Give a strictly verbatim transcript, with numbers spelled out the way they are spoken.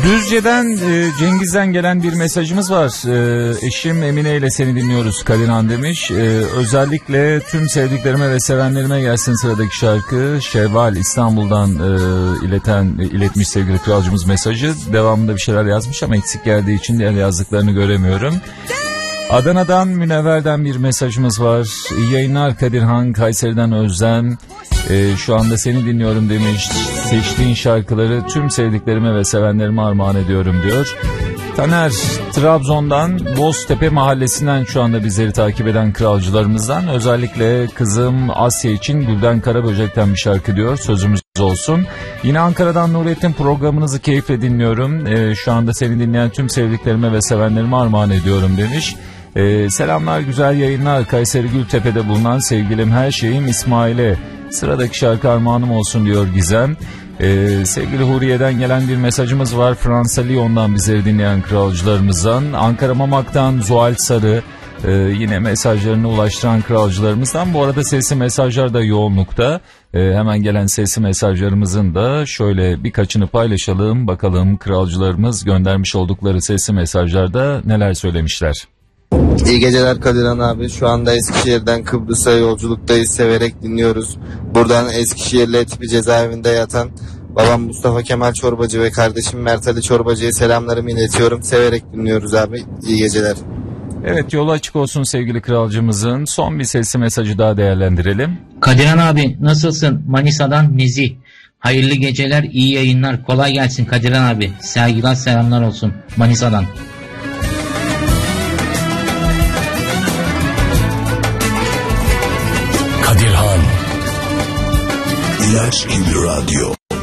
Düzce'den e, Cengiz'den gelen bir mesajımız var. E, eşim Emine ile seni dinliyoruz Kadiran demiş. E, özellikle tüm sevdiklerime ve sevenlerime gelsin sıradaki şarkı. Şevval İstanbul'dan e, ileten e, iletmiş sevgili kralcımız mesajı. Devamında bir şeyler yazmış ama eksik geldiği için diğer yazdıklarını göremiyorum. Adana'dan Münevver'den bir mesajımız var. İyi yayınlar Kadirhan. Kayseri'den Özlem. Ee, şu anda seni dinliyorum demiş. Seçtiğin şarkıları tüm sevdiklerime ve sevenlerime armağan ediyorum diyor. Taner Trabzon'dan Boztepe mahallesinden şu anda bizleri takip eden kralcılarımızdan. Özellikle kızım Asya için Gülden Karaböcek'ten bir şarkı diyor. Sözümüz olsun. Yine Ankara'dan Nurettin, programınızı keyifle dinliyorum. Ee, şu anda seni dinleyen tüm sevdiklerime ve sevenlerime armağan ediyorum demiş. Ee, selamlar, güzel yayınlar. Kayseri Gültepe'de bulunan sevgilim her şeyim İsmail'e sıradaki şarkı armağanım olsun diyor Gizem. Ee, sevgili Huriye'den gelen bir mesajımız var. Fransa Lyon'dan bizleri dinleyen kralcılarımızdan. Ankara Mamak'tan Zuhal Sarı e, yine mesajlarını ulaştıran kralcılarımızdan. Bu arada sesli mesajlar da yoğunlukta. E, hemen gelen sesli mesajlarımızın da şöyle birkaçını paylaşalım. Bakalım kralcılarımız göndermiş oldukları sesli mesajlarda neler söylemişler. İyi geceler Kadiran abi. Şu anda Eskişehir'den Kıbrıs'a yolculuktayız. Severek dinliyoruz. Buradan Eskişehirli Etipi cezaevinde yatan babam Mustafa Kemal Çorbacı ve kardeşim Mert Ali Çorbacı'ya selamlarımı iletiyorum. Severek dinliyoruz abi. İyi geceler. Evet, yolu açık olsun sevgili kralcımızın. Son bir sesli mesajı daha değerlendirelim. Kadiran abi nasılsın? Manisa'dan Nezih. Hayırlı geceler, iyi yayınlar. Kolay gelsin Kadiran abi. Sevgiler, selamlar olsun Manisa'dan. Kadirhan İlaç gibi radyo.